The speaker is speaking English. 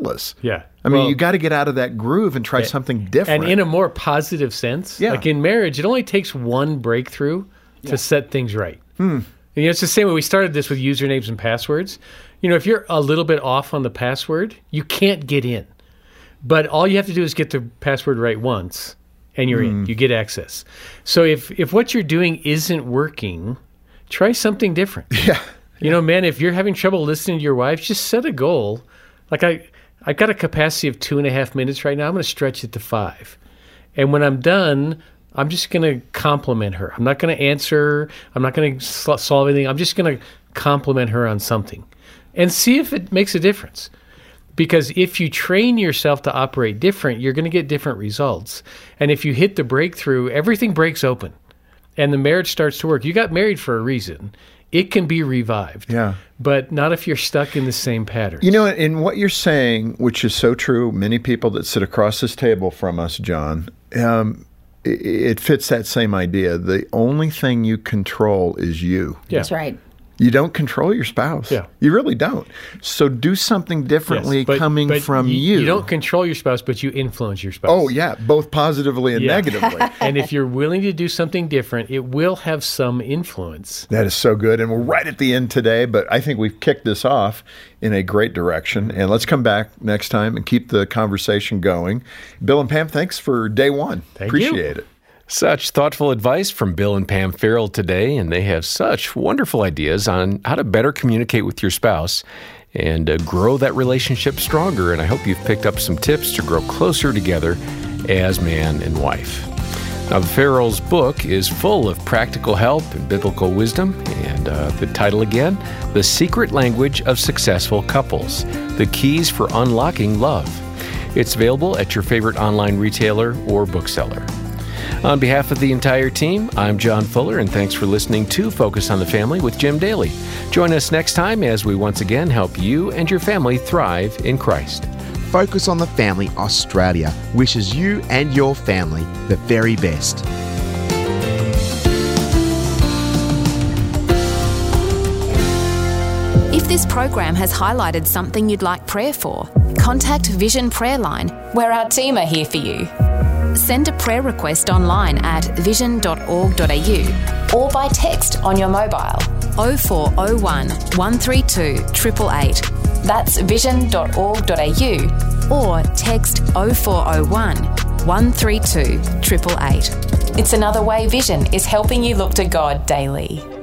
pointless. Yeah. I mean, you got to get out of that groove and try something different. And in a more positive sense, like in marriage, it only takes one breakthrough to set things right. And, it's the same way we started this with usernames and passwords. If you're a little bit off on the password, you can't get in. But all you have to do is get the password right once, and you're in. You get access. So if what you're doing isn't working, try something different. Yeah. Man, if you're having trouble listening to your wife, just set a goal. Like I've got a capacity of 2.5 minutes right now. I'm going to stretch it to 5. And when I'm done, I'm just going to compliment her. I'm not going to answer. I'm not going to solve anything. I'm just going to compliment her on something and see if it makes a difference. Because if you train yourself to operate different, you're going to get different results. And if you hit the breakthrough, everything breaks open and the marriage starts to work. You got married for a reason. It can be revived. Yeah. But not if you're stuck in the same patterns. In what you're saying, which is so true, many people that sit across this table from us, John, it fits that same idea. The only thing you control is you. Yeah. That's right. You don't control your spouse. Yeah. You really don't. So do something differently coming from you. You don't control your spouse, but you influence your spouse. Oh, yeah, both positively and negatively. And if you're willing to do something different, it will have some influence. That is so good. And we're right at the end today, but I think we've kicked this off in a great direction. And let's come back next time and keep the conversation going. Bill and Pam, thanks for day one. Appreciate it. Such thoughtful advice from Bill and Pam Farrell today, and they have such wonderful ideas on how to better communicate with your spouse and grow that relationship stronger. And I hope you've picked up some tips to grow closer together as man and wife. Now, the Farrells' book is full of practical help and biblical wisdom, and the title again, The Secret Language of Successful Couples, The Keys for Unlocking Love. It's available at your favorite online retailer or bookseller. On behalf of the entire team, I'm John Fuller, and thanks for listening to Focus on the Family with Jim Daly. Join us next time as we once again help you and your family thrive in Christ. Focus on the Family Australia wishes you and your family the very best. If this program has highlighted something you'd like prayer for, contact Vision Prayer Line, where our team are here for you. Send a prayer request online at vision.org.au or by text on your mobile 0401 132 888. That's vision.org.au or text 0401 132 888. It's another way Vision is helping you look to God daily.